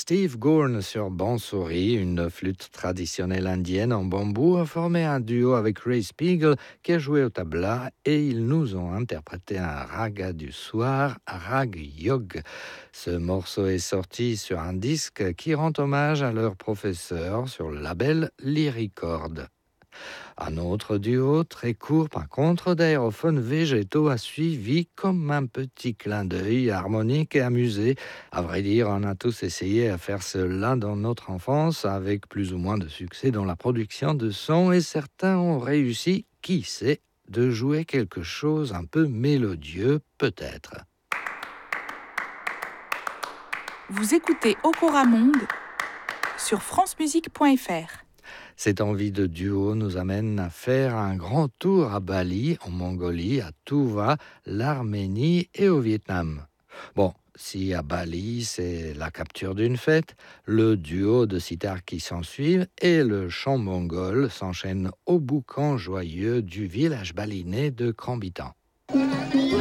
Steve Gorn sur bansuri, une flûte traditionnelle indienne en bambou, a formé un duo avec Ray Spiegel qui a joué au tabla et ils nous ont interprété un raga du soir, Rag Yog. Ce morceau est sorti sur un disque qui rend hommage à leur professeur sur le label Lyricord. Un autre duo, très court par contre, d'aérophones végétaux a suivi comme un petit clin d'œil harmonique et amusé. À vrai dire, on a tous essayé à faire cela dans notre enfance, avec plus ou moins de succès dans la production de sons, et certains ont réussi, qui sait, de jouer quelque chose un peu mélodieux, peut-être. Vous écoutez Okora Monde sur francemusique.fr. Cette envie de duo nous amène à faire un grand tour à Bali, en Mongolie, à Touva, l'Arménie et au Vietnam. Bon, si à Bali c'est la capture d'une fête, le duo de sitar qui s'ensuivent et le chant mongol s'enchaînent au boucan joyeux du village balinais de Krambitan.